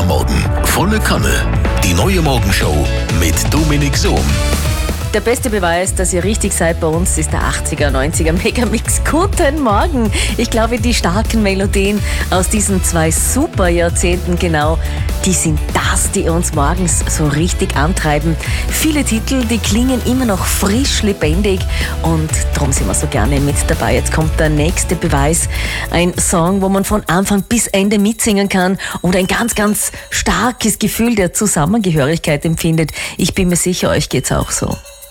am Morgen. Volle Kanne. Die neue Morgenshow mit Dominik Sohm. Der beste Beweis, dass ihr richtig seid bei uns, ist der 80er, 90er Megamix. Guten Morgen! Ich glaube, die starken Melodien aus diesen 2 super Jahrzehnten genau, die sind das, die uns morgens so richtig antreiben. Viele Titel, die klingen immer noch frisch, lebendig und darum sind wir so gerne mit dabei. Jetzt kommt der nächste Beweis. Ein Song, wo man von Anfang bis Ende mitsingen kann und ein ganz, ganz starkes Gefühl der Zusammengehörigkeit empfindet. Ich bin mir sicher, euch geht's auch so.